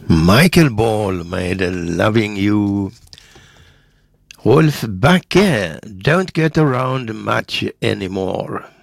Michael Ball made Loving You. Rolf Backe, Don't Get Around Much Anymore.